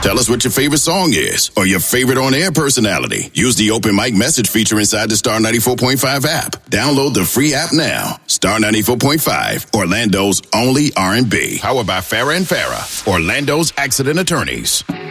Tell us what your favorite song is or your favorite on-air personality. Use the open mic message feature inside the Star 94.5 app. Download the free app now. Star 94.5, Orlando's only R&B. Powered by Farrah and Farrah, Orlando's accident attorneys.